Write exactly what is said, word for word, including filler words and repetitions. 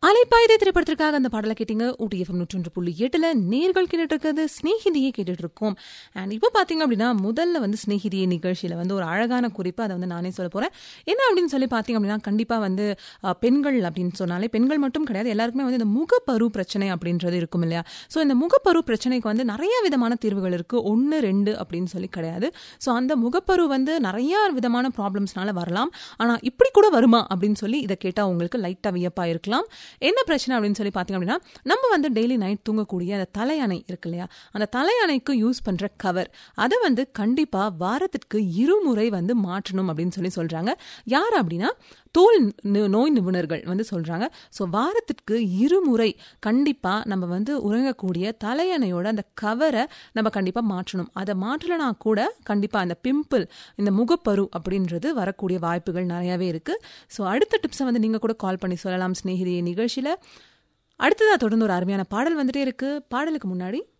அலைப்பாய்தை திரைப்படத்திற்காக அந்த பாடலை கேட்டீங்க. ஊட்டி எஃப்எம் நூற்றொன்று புள்ளி எட்டுல நேர்கள் கேட்டுட்டு இருக்கிறது ஸ்நேகிதியை கேட்டுட்டு இருக்கோம். அண்ட் இப்போ பார்த்தீங்க அப்படின்னா முதல்ல வந்து ஸ்நேகிதியை நிகழ்ச்சியில் வந்து ஒரு அழகான குறிப்பு, அதை வந்து நானே சொல்ல போகிறேன். என்ன அப்படின்னு சொல்லி பார்த்தீங்க அப்படின்னா, கண்டிப்பாக வந்து பெண்கள் அப்படின்னு சொன்னாலே பெண்கள் மட்டும் கிடையாது, எல்லாருக்குமே வந்து இந்த முகப்பரு பிரச்சனை அப்படின்றது இருக்கும் இல்லையா? ஸோ இந்த முகப்பரு பிரச்சனைக்கு வந்து நிறைய விதமான தீர்வுகள் இருக்குது, ஒன்று ரெண்டு அப்படின்னு சொல்லி கிடையாது. ஸோ அந்த முகப்பரு வந்து நிறைய விதமான ப்ராப்ளம்ஸ்னால வரலாம். ஆனால் இப்படி கூட வருமா அப்படின்னு சொல்லி இதை கேட்டால் உங்களுக்கு லைட்டாக வியப்பாக இருக்கலாம். என்ன பிரச்சனை அப்படின்னு சொல்லி பார்த்தீங்க அப்படின்னா, நம்ம வந்து டெய்லி நைட் தூங்கக்கூடிய அந்த தலையணை இருக்கு இல்லையா, அந்த தலையணைக்கு யூஸ் பண்ற கவர், அதை வந்து கண்டிப்பா வாரத்திற்கு இருமுறை வந்து மாற்றணும் அப்படின்னு சொல்லி சொல்றாங்க. யார் அப்படின்னா தோல் நோய் நிபுணர்கள் வந்து சொல்றாங்க. ஸோ வாரத்திற்கு இருமுறை கண்டிப்பா நம்ம வந்து உறங்கக்கூடிய தலையணையோட அந்த கவரை நம்ம கண்டிப்பா மாற்றணும். அதை மாற்றலனா கூட கண்டிப்பா அந்த பிம்பிள், இந்த முகப்பரு அப்படின்றது வரக்கூடிய வாய்ப்புகள் நிறையவே இருக்கு. ஸோ அடுத்த டிப்ஸை வந்து நீங்க கூட கால் பண்ணி சொல்லலாம் ஸ்நேகிதியை நிகழ்ச்சியில. அடுத்ததா தொடர்ந்து ஒரு அருமையான பாடல் வந்துட்டே இருக்கு. பாடலுக்கு முன்னாடி